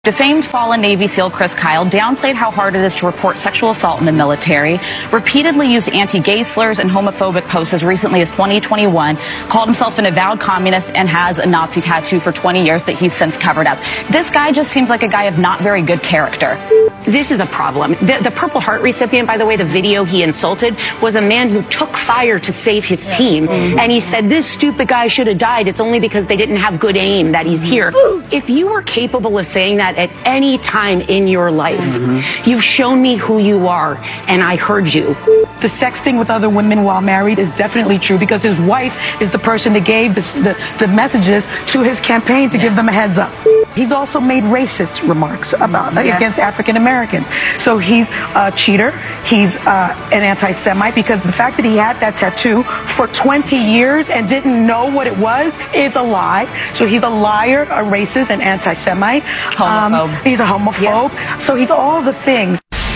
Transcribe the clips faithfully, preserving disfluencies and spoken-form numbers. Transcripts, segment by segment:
Defamed fallen Navy SEAL Chris Kyle downplayed how hard it is to report sexual assault in the military, repeatedly used anti-gay slurs and homophobic posts as recently as twenty twenty-one, called himself an avowed communist, and has a Nazi tattoo for twenty years that he's since covered up. This guy just seems like a guy of not very good character. This is a problem. The, the Purple Heart recipient, by the way, the video he insulted, was a man who took fire to save his team. Mm-hmm. And he said, this stupid guy should have died. It's only because they didn't have good aim that he's here. If you were capable of saying that at any time in your life, mm-hmm. you've shown me who you are, and I heard you. The sexting with other women while married is definitely true because his wife is the person that gave the, the, the messages to his campaign to yeah. give them a heads up. He's also made racist remarks about yeah. against African Americans. So he's a cheater. He's uh, an anti-Semite because the fact that he had that tattoo for twenty years and didn't know what it was is a lie. So he's a liar, a racist, an anti-Semite. Homophobe. Um, he's a homophobe. Yeah. So he's all the things.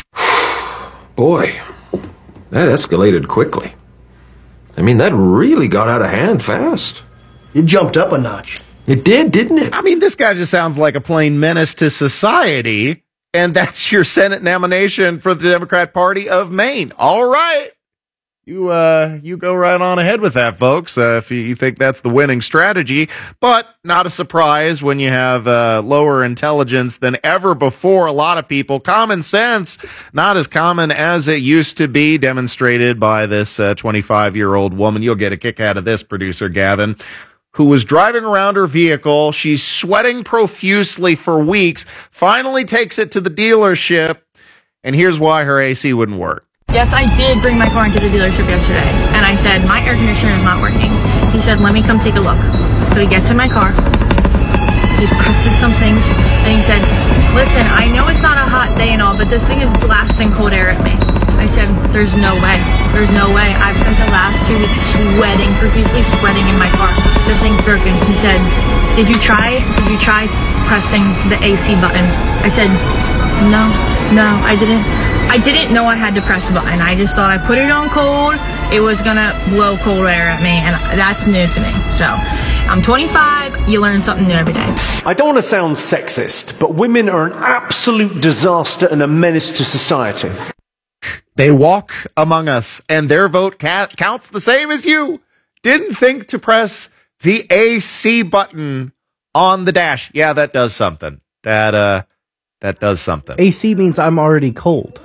Boy, that escalated quickly. I mean, that really got out of hand fast. It jumped up a notch. It did, didn't it? I mean, this guy just sounds like a plain menace to society, and that's your Senate nomination for the Democrat Party of Maine. All right. You uh, you go right on ahead with that, folks, uh, if you think that's the winning strategy. But not a surprise when you have uh, lower intelligence than ever before. A lot of people, common sense, not as common as it used to be, demonstrated by this uh, twenty-five-year-old woman. You'll get a kick out of this, producer Gavin, who was driving around her vehicle. She's sweating profusely for weeks, finally takes it to the dealership, and here's why her A C wouldn't work. Yes, I did bring my car into the dealership yesterday, and I said, my air conditioner is not working. He said, let me come take a look. So he gets in my car, he presses some things, and he said, listen, I know it's not a hot day and all, but this thing is blasting cold air at me. I said, there's no way. There's no way. I've spent the last two weeks sweating, profusely sweating in my car. The thing's broken. He said, did you try? Did you try pressing the A C button? I said, no, no, I didn't. I didn't know I had to press the button. I just thought I put it on cold, it was gonna blow cold air at me, and that's new to me. So, I'm twenty-five, you learn something new every day. I don't want to sound sexist, but women are an absolute disaster and a menace to society. They walk among us, and their vote ca- counts the same as you. Didn't think to press the A C button on the dash. Yeah, that does something. That, uh... That does something. A C means I'm already cold.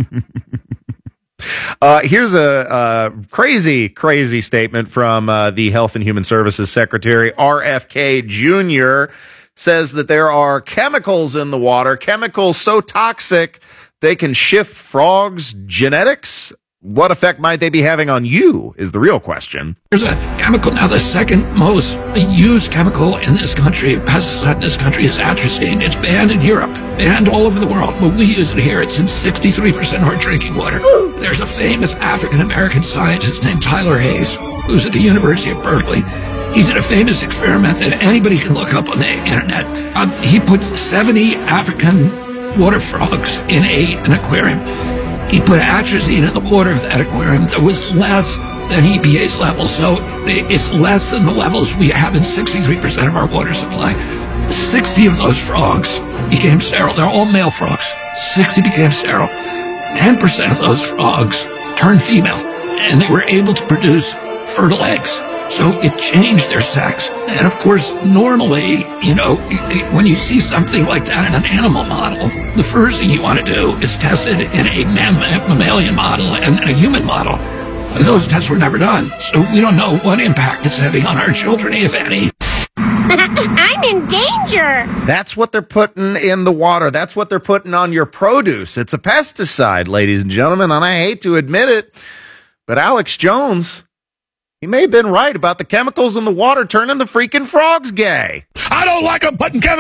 uh, here's a, a crazy, crazy statement from uh, the Health and Human Services Secretary, R F K Junior Says that there are chemicals in the water, chemicals so toxic they can shift frogs' genetics. What effect might they be having on you is the real question. There's a chemical now, the second most used chemical in this country, pesticide in this country, is atrazine. It's banned in Europe, banned all over the world, but we use it here. It's in sixty-three percent of our drinking water. There's a famous African-American scientist named Tyler Hayes, who's at the University of Berkeley. He did a famous experiment that anybody can look up on the internet. Um, he put seventy African water frogs in a, an aquarium. He put atrazine in the water of that aquarium that was less than E P A's level, so it's less than the levels we have in sixty-three percent of our water supply. sixty of those frogs became sterile. They're all male frogs. sixty became sterile. ten percent of those frogs turned female, and they were able to produce fertile eggs. So it changed their sex. And of course, normally, you know, when you see something like that in an animal model, the first thing you want to do is test it in a mam- mammalian model and then a human model. Those tests were never done. So we don't know what impact it's having on our children, if any. I'm in danger. That's what they're putting in the water. That's what they're putting on your produce. It's a pesticide, ladies and gentlemen, and I hate to admit it, but Alex Jones, he may have been right about the chemicals in the water turning the freaking frogs gay. I don't like them putting chemicals